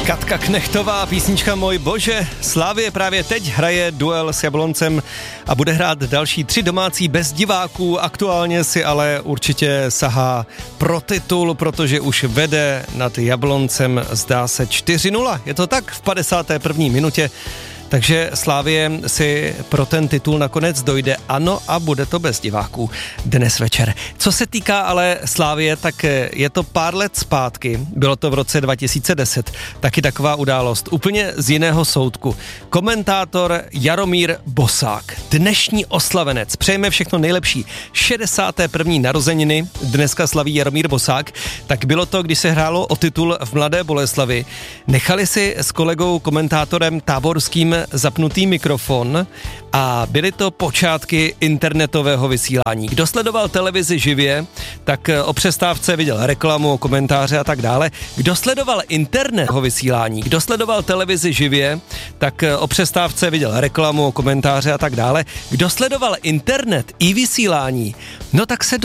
Katka Knechtová, písnička Můj bože. Slavie právě teď hraje duel s Jabloncem a bude hrát další 3 domácí bez diváků. Aktuálně si ale určitě sahá pro titul, protože už vede nad Jabloncem, zdá se 4-0. Je to tak v 51. minutě. Takže Slavie si pro ten titul nakonec dojde, ano, a bude to bez diváků dnes večer. Co se týká ale Slavie, tak je to pár let zpátky, bylo to v roce 2010, taky taková událost, úplně z jiného soudku. Komentátor Jaromír Bosák, dnešní oslavenec, přejeme všechno nejlepší, 61. narozeniny, dneska slaví Jaromír Bosák, tak bylo to, když se hrálo o titul v Mladé Boleslavi. Nechali si s kolegou komentátorem Táborským zapnutý mikrofon a byly to počátky internetového vysílání. Kdo sledoval televizi živě, tak o přestávce viděl reklamu, komentáře a tak dále. Kdo sledoval internetové vysílání, kdo sledoval televizi živě, tak o přestávce viděl reklamu, komentáře a tak dále. Kdo sledoval internet i vysílání, no tak se